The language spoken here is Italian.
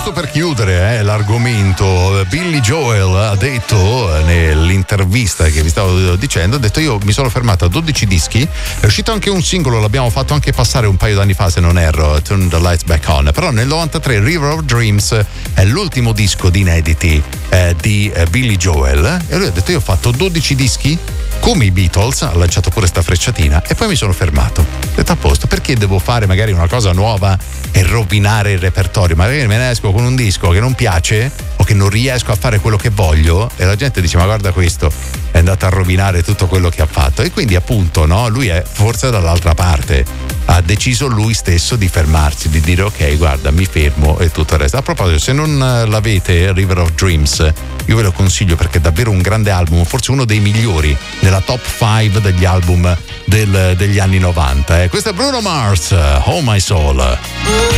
giusto per chiudere l'argomento, Billy Joel ha detto nell'intervista che vi stavo dicendo, ha detto: io mi sono fermato a 12 dischi, è uscito anche un singolo, l'abbiamo fatto anche passare un paio d'anni fa se non erro, Turn the Lights Back On, però nel 93 River of Dreams è l'ultimo disco di inediti di Billy Joel, e lui ha detto: io ho fatto 12 dischi come i Beatles, ha lanciato pure sta frecciatina, e poi mi sono fermato, ho detto a posto, perché devo fare magari una cosa nuova e rovinare il repertorio? Magari me ne esco con un disco che non piace o che non riesco a fare quello che voglio e la gente dice: ma guarda, questo è andato a rovinare tutto quello che ha fatto. E quindi appunto, no, lui è forse dall'altra parte, ha deciso lui stesso di fermarsi, di dire: ok, guarda, mi fermo e tutto il resto. A proposito, se non l'avete, River of Dreams, io ve lo consiglio perché è davvero un grande album, forse uno dei migliori nella top 5 degli album degli anni 90. Questo è Bruno Mars, Oh My Soul.